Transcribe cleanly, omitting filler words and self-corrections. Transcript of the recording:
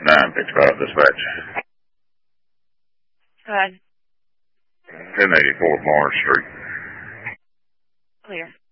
955 dispatch. Go ahead. 1084 Morris Street. Clear.